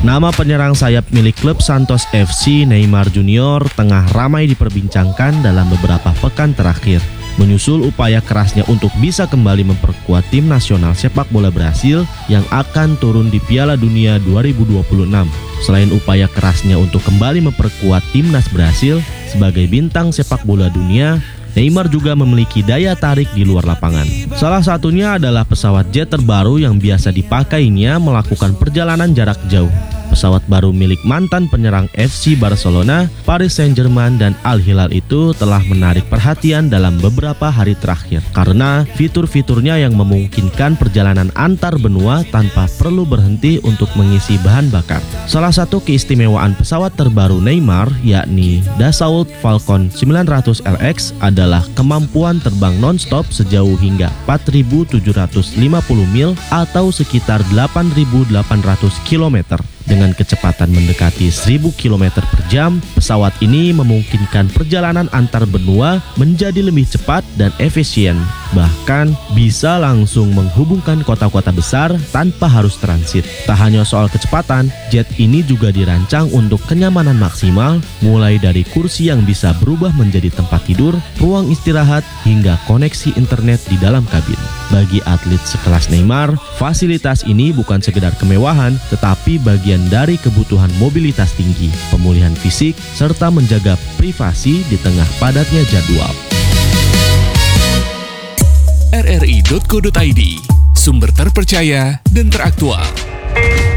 Nama penyerang sayap milik klub Santos FC, Neymar Junior, tengah ramai diperbincangkan dalam beberapa pekan terakhir. Menyusul upaya kerasnya untuk bisa kembali memperkuat tim nasional sepak bola Brasil yang akan turun di Piala Dunia 2026. Selain upaya kerasnya untuk kembali memperkuat timnas Brasil sebagai bintang sepak bola dunia, Neymar juga memiliki daya tarik di luar lapangan. Salah satunya adalah pesawat jet terbaru yang biasa dipakainya melakukan perjalanan jarak jauh. Pesawat baru milik mantan penyerang FC Barcelona, Paris Saint-Germain, dan Al Hilal itu telah menarik perhatian dalam beberapa hari terakhir karena fitur-fiturnya yang memungkinkan perjalanan antar benua tanpa perlu berhenti untuk mengisi bahan bakar. Salah satu keistimewaan pesawat terbaru Neymar, yakni Dassault Falcon 900 LX, adalah kemampuan terbang non-stop sejauh hingga 4.750 mil atau sekitar 8.800 km. Dengan kecepatan mendekati 1.000 km per jam, pesawat ini memungkinkan perjalanan antar benua menjadi lebih cepat dan efisien. Bahkan bisa langsung menghubungkan kota-kota besar tanpa harus transit. Tak hanya soal kecepatan, jet ini juga dirancang untuk kenyamanan maksimal, mulai dari kursi yang bisa berubah menjadi tempat tidur, ruang istirahat, hingga koneksi internet di dalam kabin. Bagi atlet sekelas Neymar, fasilitas ini bukan sekedar kemewahan, tetapi bagian dari kebutuhan mobilitas tinggi, pemulihan fisik, serta menjaga privasi di tengah padatnya jadwal. rri.co.id, sumber terpercaya dan teraktual.